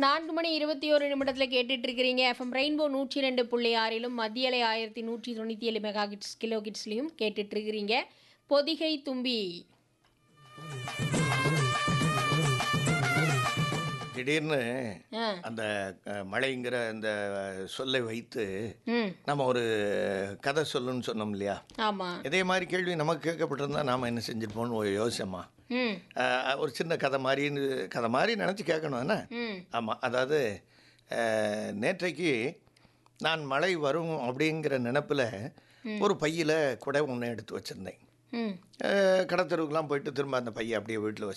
4:21 கேட்டுட்டு இருக்கிறீங்க. FM rainbow 102.6லும் மத்திய அலை 1197 மெகா கிட்ஸ் கிலோ கிட்ஸ்லையும் கேட்டுட்டு இருக்கிறீங்க. பொதிகை தும்பி. திடீர்னு ஆ. அந்த மழைங்கிற அந்த சொல்லை வைத்து ம். நம்ம ஒரு கதை சொல்லுன்னு சொன்னோம் இல்லையா? ஆமா. இதே மாதிரி கேள்வி நமக்கு கேட்கப்பட்டிருந்தா நாம் என்ன செஞ்சிருப்போம்னு ஒரு யோசிச்சோமா? ம். ஒரு சின்ன கதை மாதிரி நினச்சி கேட்கணும் என்ன? ம். ஆமாம். அதாவது நேற்றைக்கு நான் மழை வரும் அப்படிங்கிற நினப்பில் ஒரு பையில் குடை ஒன்று எடுத்து வச்சுருந்தேன். ம். கடத்தெருவுக்கெலாம் போயிட்டு திரும்ப அந்த பையை அப்படியே வீட்டில்